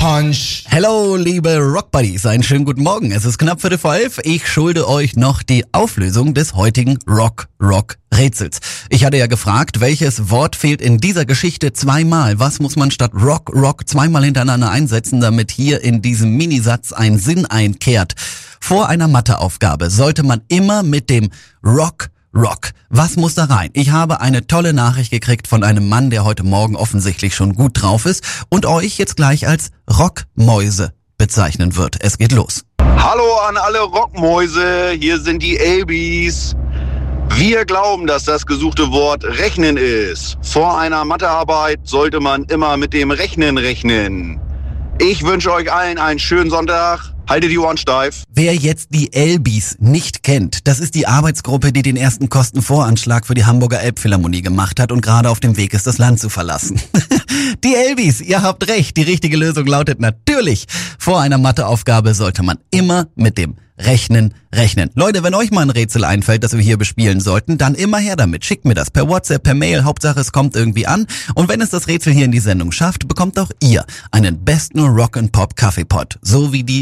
Punch. Hello, liebe Rockbuddies, einen schönen guten Morgen. Es ist knapp 11:15. Ich schulde euch noch die Auflösung des heutigen Rock-Rätsels. Ich hatte ja gefragt, welches Wort fehlt in dieser Geschichte zweimal? Was muss man statt Rock zweimal hintereinander einsetzen, damit hier in diesem Minisatz ein Sinn einkehrt? Vor einer Matheaufgabe sollte man immer mit dem Rock. Was muss da rein? Ich habe eine tolle Nachricht gekriegt von einem Mann, der heute Morgen offensichtlich schon gut drauf ist und euch jetzt gleich als Rockmäuse bezeichnen wird. Es geht los. Hallo an alle Rockmäuse, hier sind die Elbis. Wir glauben, dass das gesuchte Wort Rechnen ist. Vor einer Mathearbeit sollte man immer mit dem Rechnen rechnen. Ich wünsche euch allen einen schönen Sonntag. Haltet die Ohren steif. Wer jetzt die Elbis nicht kennt, das ist die Arbeitsgruppe, die den ersten Kostenvoranschlag für die Hamburger Elbphilharmonie gemacht hat und gerade auf dem Weg ist, das Land zu verlassen. Die Elbis, ihr habt recht, die richtige Lösung lautet natürlich, vor einer Matheaufgabe sollte man immer mit dem Rechnen. Leute, wenn euch mal ein Rätsel einfällt, das wir hier bespielen sollten, dann immer her damit. Schickt mir das per WhatsApp, per Mail, Hauptsache es kommt irgendwie an. Und wenn es das Rätsel hier in die Sendung schafft, bekommt auch ihr einen besten Rock and Pop Kaffeepot. So wie die